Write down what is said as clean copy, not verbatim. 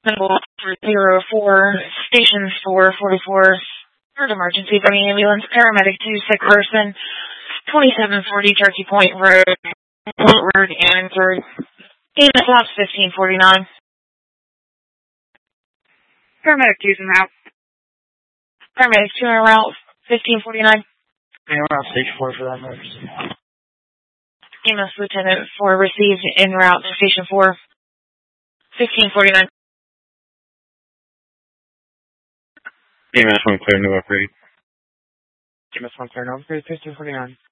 04, Station 444, third emergency, bringing ambulance, paramedic to sick person, 2740 Turkey Point Road, and third. EMS Ops 1549. Paramedic 2's en route. Paramedic 2 en route, 1549. And we're on stage 4 for that emergency. EMS Lieutenant 4 received en route to Station 4, 1549. EMS 1 clear, no upgrade. EMS 1 clear, no upgrade, 1549.